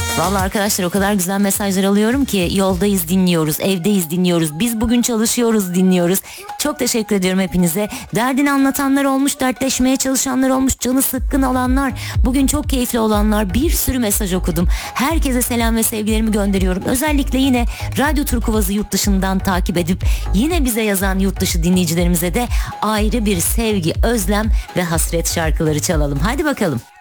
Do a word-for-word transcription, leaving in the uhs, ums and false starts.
Vallahi arkadaşlar o kadar güzel mesajlar alıyorum ki, yoldayız dinliyoruz, evdeyiz dinliyoruz, biz bugün çalışıyoruz dinliyoruz. Çok teşekkür ediyorum hepinize. Derdini anlatanlar olmuş, dertleşmeye çalışanlar olmuş, canı sıkkın olanlar, bugün çok keyifli olanlar, bir sürü mesaj okudum. Herkese selam ve sevgilerimi gönderiyorum. Özellikle yine Radyo Turkuaz'ı yurt dışından takip edip yine bize yazan yurt dışı dinleyicilerimize de ayrı bir sevgi, özlem ve hasret şarkıları çalalım. Hadi bakalım.